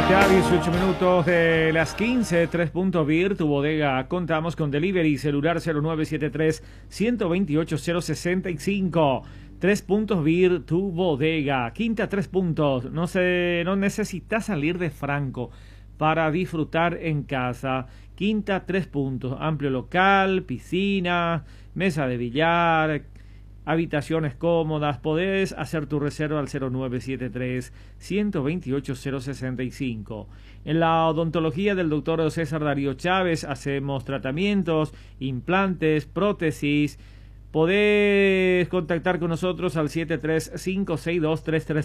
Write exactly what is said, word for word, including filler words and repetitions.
Ya dieciocho minutos de las quince, tres puntos Beer, tu bodega. Contamos con delivery celular cero nueve siete tres, uno dos ocho, cero seis cinco. Tres puntos Beer, tu bodega. Quinta, tres puntos. No se, no necesitas salir de Franco para disfrutar en casa. Quinta, tres puntos. Amplio local, piscina, mesa de billar, habitaciones cómodas. Podés hacer tu reserva al cero nueve siete tres, uno dos ocho, cero seis cinco. En la odontología del doctor César Darío Chávez hacemos tratamientos, implantes, prótesis. Podés contactar con nosotros al siete tres cinco seis dos tres tres